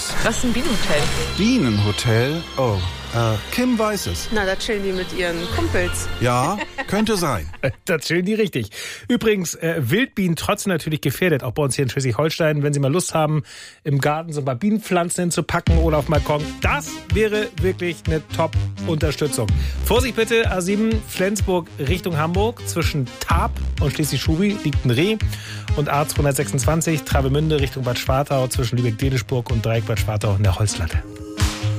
Neues. Was ist ein Bienenhotel? Bienenhotel? Oh, Kim weiß es. Na, da chillen die mit ihren Kumpels. Ja, könnte sein. Da chillen die richtig. Übrigens, Wildbienen trotzdem natürlich gefährdet, auch bei uns hier in Schleswig-Holstein. Wenn Sie mal Lust haben, im Garten so ein paar Bienenpflanzen hinzupacken oder auf dem Balkon, das wäre wirklich eine Top-Unterstützung. Vorsicht bitte, A7 Flensburg Richtung Hamburg. Zwischen Tarp und Schleswig-Schubi liegt ein Reh. Und A226 Travemünde Richtung Bad Schwartau zwischen Lübeck-Delisburg und Dreieck Bad Schwartau in der Holzlatte.